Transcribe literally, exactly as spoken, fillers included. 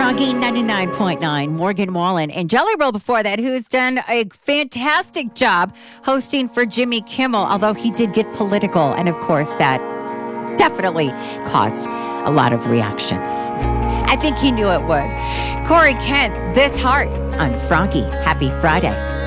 Froggy ninety-nine point nine, Morgan Wallen, and Jelly Roll before that, who's done a fantastic job hosting for Jimmy Kimmel, although he did get political. And of course, that definitely caused a lot of reaction. I think he knew it would. Corey Kent, This Heart on Froggy. Happy Friday.